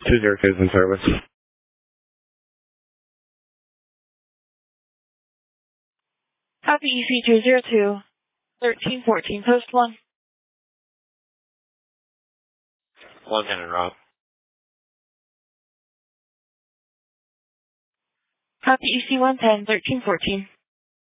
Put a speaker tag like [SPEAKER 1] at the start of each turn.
[SPEAKER 1] 202 is in service.
[SPEAKER 2] Copy EC202, 1314, post 1.
[SPEAKER 1] 110 Rob.
[SPEAKER 2] Copy EC110, 1314.